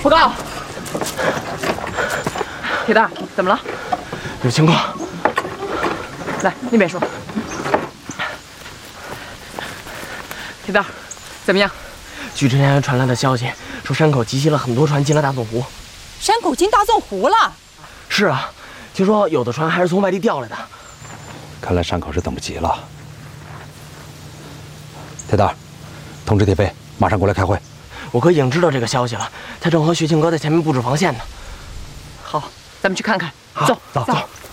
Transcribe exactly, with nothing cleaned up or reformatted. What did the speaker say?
报告，铁蛋，怎么了？ 有情况。 来，那边说。铁蛋，怎么样？ 据之前传来的消息，说山口集齐了很多船进了大纵湖。 山口进大纵湖了？ 是啊，听说有的船还是从外地调来的。 看来山口是等不及了。铁蛋，通知铁飞，马上过来开会。 我哥已经知道这个消息了，他正和薛庆哥在前面布置防线呢。 好，咱们去看看。 走走走走。